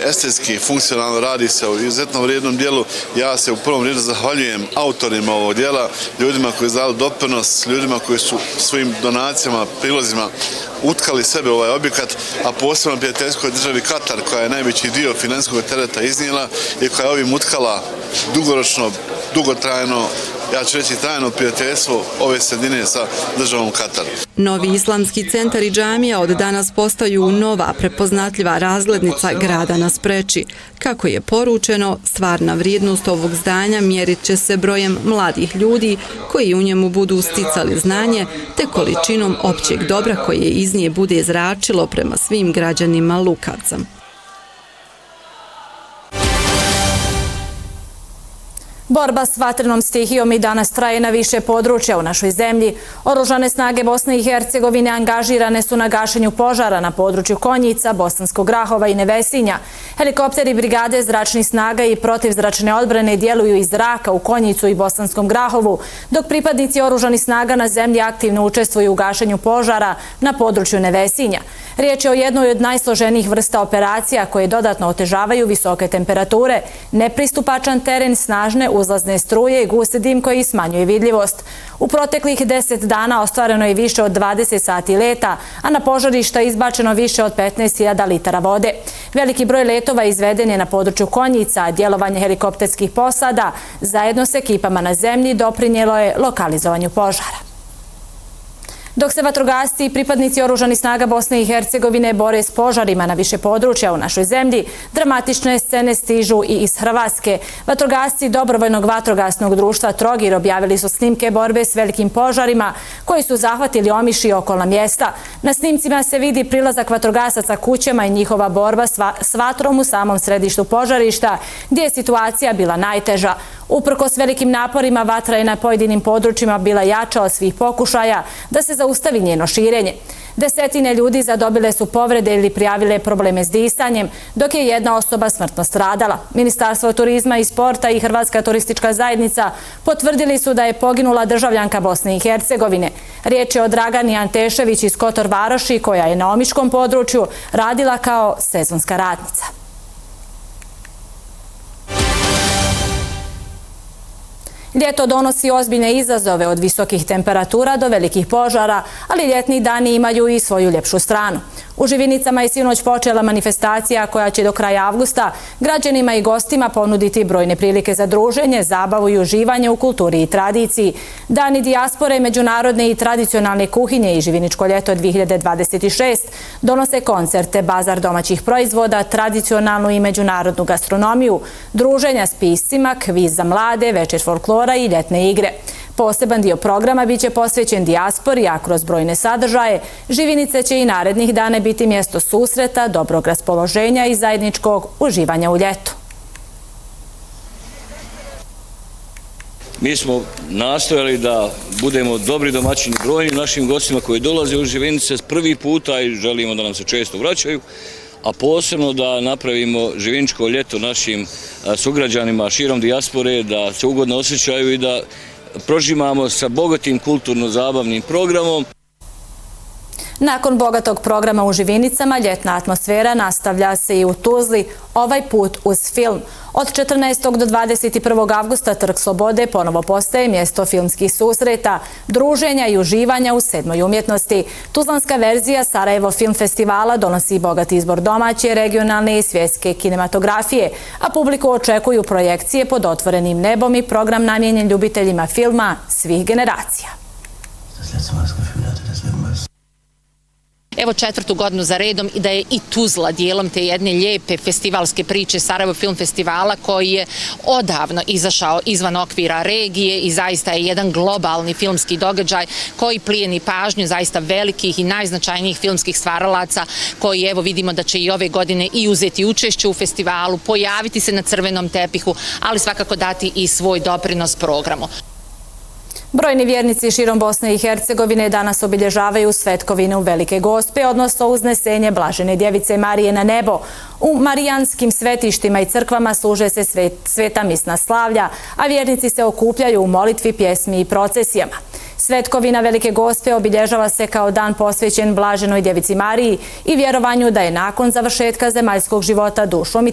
estetski, funkcionalno, radi se o izuzetno vrijednom dijelu. Ja se u prvom redu zahvaljujem autorima ovog dijela, ljudima koji su dali doprinos, ljudima koji su svojim donacijama, prilozima utkali sebe u ovaj objekat, a posebno prijateljskoj državi Katar, koja je najveći dio financijskog tereta iznijela i koja je ovim utkala dugoročno, dugotrajno, ja ću reći trajno prijateljstvo ove sredine sa državom Katar. Novi islamski centar i džamija od danas postaju nova prepoznatljiva razglednica grada na Spreči. Kako je poručeno, stvarna vrijednost ovog zdanja mjerit će se brojem mladih ljudi koji u njemu budu sticali znanje te količinom općeg dobra koje iz nje bude zračilo prema svim građanima Lukavca. Borba s vatrenom stihijom i danas traje na više područja u našoj zemlji. Oružane snage Bosne i Hercegovine angažirane su na gašenju požara na području Konjica, Bosanskog Grahova i Nevesinja. Helikopteri brigade zračnih snaga i protivzračne odbrane djeluju iz zraka u Konjicu i Bosanskom Grahovu, dok pripadnici oružanih snaga na zemlji aktivno učestvuju u gašenju požara na području Nevesinja. Riječ je o jednoj od najsloženijih vrsta operacija koje dodatno otežavaju visoke temperature, nepristupačan teren, snažne uzlazne struje i gusti dim koji smanjuje vidljivost. U proteklih 10 dana ostvareno je više od 20 sati leta, a na požarišta izbačeno više od 15.000 litara vode. Veliki broj letova izveden je na području Konjica, a djelovanje helikopterskih posada zajedno s ekipama na zemlji doprinijelo je lokalizovanju požara. Dok se vatrogasci i pripadnici oružanih snaga Bosne i Hercegovine bore s požarima na više područja u našoj zemlji, dramatične scene stižu i iz Hrvatske. Vatrogasci Dobrovoljnog vatrogasnog društva Trogir objavili su snimke borbe s velikim požarima koji su zahvatili Omiš i okolna mjesta. Na snimcima se vidi prilazak vatrogasaca kućama i njihova borba s vatrom u samom središtu požarišta, gdje je situacija bila najteža. Uprkos velikim naporima, vatra je na pojedinim područjima bila jača od svih pokušaja da se zaustavi njeno širenje. Desetine ljudi zadobile su povrede ili prijavile probleme s disanjem, dok je jedna osoba smrtno stradala. Ministarstvo turizma i sporta i Hrvatska turistička zajednica potvrdili su da je poginula državljanka Bosne i Hercegovine. Riječ je o Dragani Antešević iz Kotor Varoši, koja je na omiškom području radila kao sezonska radnica. Ljeto donosi ozbiljne izazove od visokih temperatura do velikih požara, ali ljetni dani imaju i svoju ljepšu stranu. U Živinicama je sinoć počela manifestacija koja će do kraja avgusta građanima i gostima ponuditi brojne prilike za druženje, zabavu i uživanje u kulturi i tradiciji. Dani dijaspore, međunarodne i tradicionalne kuhinje i Živiničko ljeto 2026 donose koncerte, bazar domaćih proizvoda, tradicionalnu i međunarodnu gastronomiju, druženja s piscima, kviz za mlade, večer folklora i ljetne igre. Poseban dio programa biće posvećen dijaspori, a kroz brojne sadržaje Živinice će i narednih dana biti mjesto susreta, dobrog raspoloženja i zajedničkog uživanja u ljetu. Mi smo nastojali da budemo dobri domaćini brojnim našim gostima koji dolaze u Živinice prvi puta i želimo da nam se često vraćaju, a posebno da napravimo Živiničko ljeto našim sugrađanima širom dijaspore, da se ugodno osjećaju i da prožimamo sa bogatim kulturno-zabavnim programom. Nakon bogatog programa u Živinicama, ljetna atmosfera nastavlja se i u Tuzli, ovaj put uz film. Od 14. do 21. avgusta Trg Slobode ponovo postaje mjesto filmskih susreta, druženja i uživanja u 7. umjetnosti. Tuzlanska verzija Sarajevo Film Festivala donosi bogat izbor domaće, regionalne i svjetske kinematografije, a publiku očekuju projekcije pod otvorenim nebom i program namijenjen ljubiteljima filma svih generacija. Evo 4. godinu za redom i da je i Tuzla dijelom te jedne lijepe festivalske priče Sarajevo Film Festivala koji je odavno izašao izvan okvira regije i zaista je jedan globalni filmski događaj koji plijeni pažnju zaista velikih i najznačajnijih filmskih stvaralaca koji evo vidimo da će i ove godine i uzeti učešće u festivalu, pojaviti se na crvenom tepihu, ali svakako dati i svoj doprinos programu. Brojni vjernici širom Bosne i Hercegovine danas obilježavaju svetkovine u Velike Gospe, odnosno uznesenje Blažene Djevice Marije na nebo. U marijanskim svetištima i crkvama služe se sveta misna slavlja, a vjernici se okupljaju u molitvi, pjesmi i procesijama. Svetkovina Velike Gospe obilježava se kao dan posvećen Blaženoj Djevici Mariji i vjerovanju da je nakon završetka zemaljskog života dušom i